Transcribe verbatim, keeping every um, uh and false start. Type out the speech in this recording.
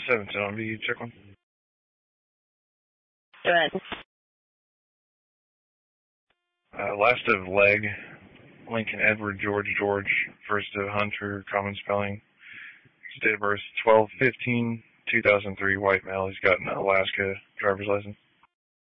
seven ten on V, check one. Go ahead. Uh, last of leg, Lincoln Edward George George, first of Hunter, common spelling. His date of birth, twelve fifteen two thousand three, white male. He's got an Alaska driver's license.